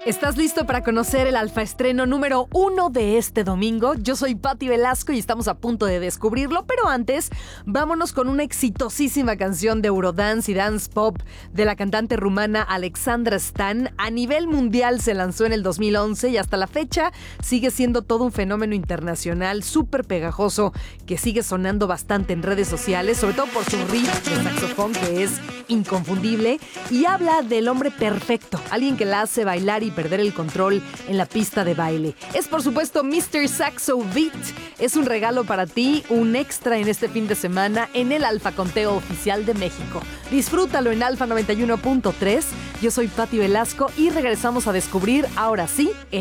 ¿Estás listo para conocer el alfa estreno número 1 de este domingo? Yo soy Patti Velasco y estamos a punto de descubrirlo, pero antes, vámonos con una exitosísima canción de Eurodance y Dance Pop de la cantante rumana Alexandra Stan. A nivel mundial se lanzó en el 2011 y hasta la fecha sigue siendo todo un fenómeno internacional súper pegajoso que sigue sonando bastante en redes sociales, sobre todo por su riff de saxofón que es inconfundible y habla del hombre perfecto, alguien que la hace bailar y perder el control en la pista de baile. Es por supuesto Mr. Saxo Beat. Es un regalo para ti, un extra en este fin de semana en el Alfa Conteo Oficial de México. Disfrútalo en Alfa 91.3. Yo soy Patti Velasco y regresamos a descubrir ahora sí el